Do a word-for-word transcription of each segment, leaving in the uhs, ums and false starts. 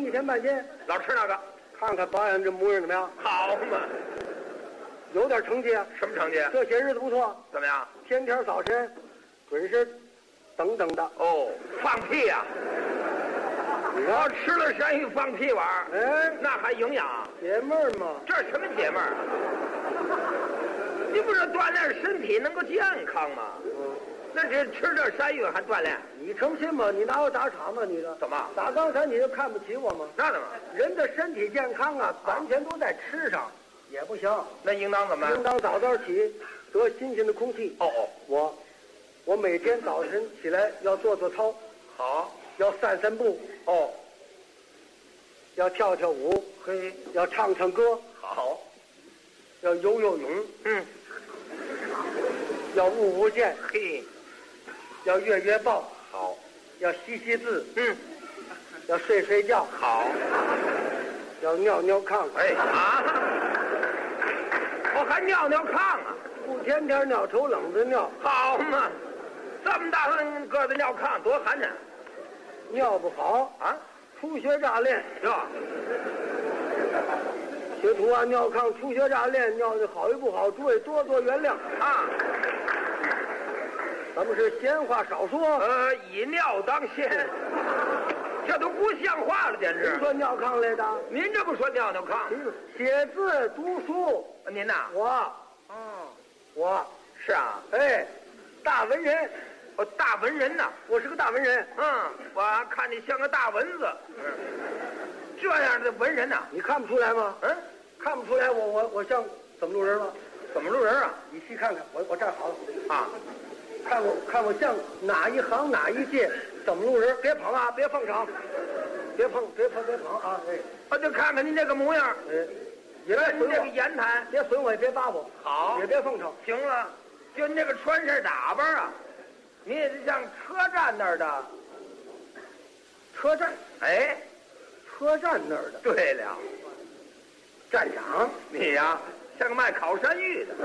一天半天， 老吃那个， 看看保养这模样怎么样？ 好嘛？ 有点成绩啊。 什么成绩？ 这些日子不错。 怎么样？ 天天早晨准时等等的。 哦，放屁呀、啊！ 你我看吃了山芋放屁玩儿， 哎， 那还营养？ 解闷儿嘛。 这什么解闷儿？你不是锻炼身体能够健康吗？ 嗯， 那这吃这山芋还锻炼？ 你成心吗？你拿我打岔吗？你这怎么？ 打刚才你就看不起我吗？ 那怎么？ 人的身体健康啊，完全都在吃上，也不行。 那应当怎么？ 应当早早起，得新鲜的空气。 哦哦， 我，我每天早晨起来要做做操， 好要散散步， 哦， 要跳跳舞， 嘿， 要唱唱歌， 好， 要游游泳， 嗯， 要悟悟剑， 嘿， 要阅阅报， 好， 要习习字， 嗯， 要睡睡觉， 好， 要尿尿炕， 哎啊，我还尿尿炕啊， 不天天尿抽冷子尿， 好嘛，这么大个子尿炕多寒碜尿不好啊！ 出血炸裂， 哟， 学徒啊，尿炕出血炸裂，尿的好与不好，诸位多多原谅啊。 咱们是闲话少说， 呃，以尿当先，这都不像话了，简直！ 您说尿炕来的？ 您这不说尿尿炕？ 写字读书， 您呐？ 我， 哦， 我是啊， 哎，大文人， 我大文人呐， 我是个大文人。 嗯，我看你像个大蚊子，嗯，这样的文人呐， 你看不出来吗？ 嗯， 看不出来我我我像怎么路人吗？ 怎么路人啊？ 你细看看，我我站好了啊， 看我看我像哪一行哪一届怎么路人？别捧啊，别捧场，别碰别碰别捧啊！哎， 我就看看您这个模样， 哎，也别您这个损我， 言谈， 别损我，也别扒我， 好也别奉承。 行了，就您这个穿身打扮啊，你也是像车站那儿的， 车站， 哎， 车站那儿的对了。 站长， 你呀，像个卖烤山芋的。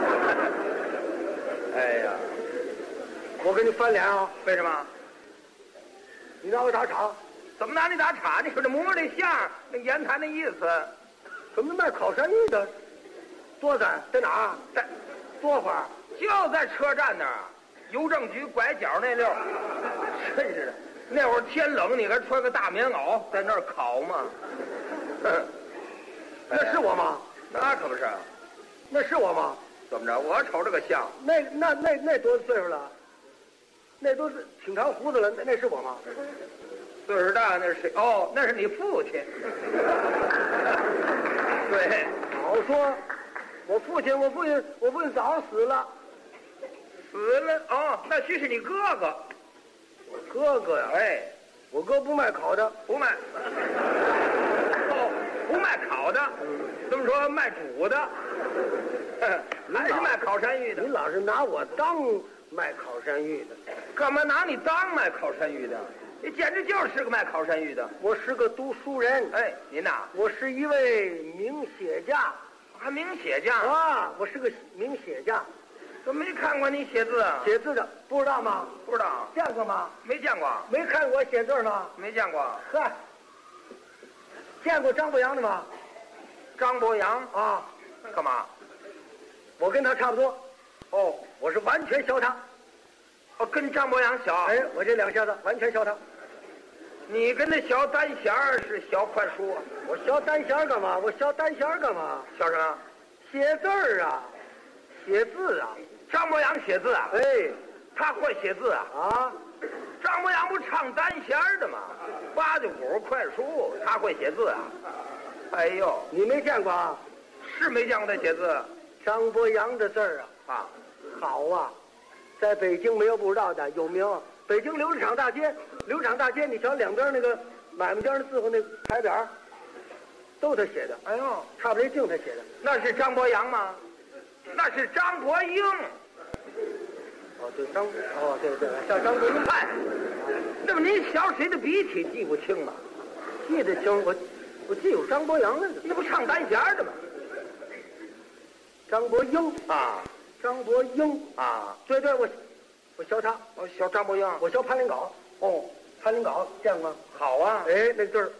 哎呀， 我跟你翻脸啊！ 为什么？ 你拿我打岔？ 怎么拿你打岔？你说这模样这相，那言谈的意思， 怎么卖烤山芋的？多咱在哪儿？ 在多会儿？ 就在车站那儿，邮政局拐角那溜儿。真是的，那会儿天冷，你还穿个大棉袄在那儿烤吗？哼， 那是我吗？ 那可不是。 那是我吗？ 怎么着？我瞅这个像， 那那那那多岁数了？那都是挺长胡子了，那那是我吗？ 岁数大那是谁？哦，那是你父亲。对， 好说，我父亲，我父亲，我父亲早死了。 死了哦，那须是你哥哥。 我哥哥呀， 哎， 我哥不卖烤的， 不卖。哦，不卖烤的，这么说卖煮的，还是卖烤山芋的你？老是拿我当卖烤山芋的。 干嘛拿你当卖烤山芋的？你简直就是个卖烤山芋的。 我是个读书人， 哎，您呐， 我是一位名写家还名写家， 啊，我是个名写家， 怎么没看过你写字啊？ 写字的不知道吗？ 不知道， 见过吗？ 没见过， 没看过我写字吗？ 没见过。 嗨，见过张伯洋的吗？ 张伯洋啊， 干嘛？ 我跟他差不多， 哦我是完全学他。 哦，跟张伯洋学。 哎，我这两下子完全学他。 你跟那小单弦儿是小快书啊？ 我学单弦干嘛？我学单弦干嘛？ 小什么？ 写字儿啊，写字啊。 张伯洋写字啊？ 哎， 他会写字啊？ 啊， 张伯洋不唱单弦儿的吗？八九鼓快书，他会写字啊？哎呦， 你没见过啊？ 是没见过他写字张伯洋的字儿啊， 啊？ 好啊，在北京没有不知道的，有名。北京琉璃厂大街，琉璃厂大街，你瞧两边那个买卖间的字和那牌匾儿，都他写的。 哎呦， 差不离净他写的。 那是张伯洋吗？那是张伯英。 哦，对，张，哦，对对，像张伯英。 嗨，那么您小谁的笔体记不清吗？ 记得清，我我记有张伯洋来着。 那不唱单弦儿的吗？ 张伯英， 啊张伯英， 啊， 对对，我我学他， 哦，小张伯英， 我学潘林镐。 哦， 潘林镐见过吗？ 好啊， 哎，那字儿